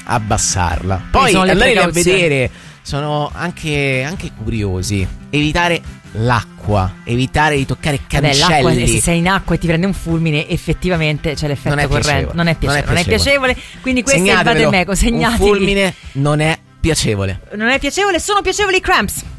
abbassarla. Poi andare a vedere, sono anche curiosi. Evitare l'acqua, evitare di toccare cancelli. L'acqua, se sei in acqua e ti prende un fulmine, effettivamente c'è l'effetto corrente. Non è piacevole. Quindi questo è il Vademeco. Un fulmine non è piacevole. Non è piacevole, sono piacevoli i Cramps.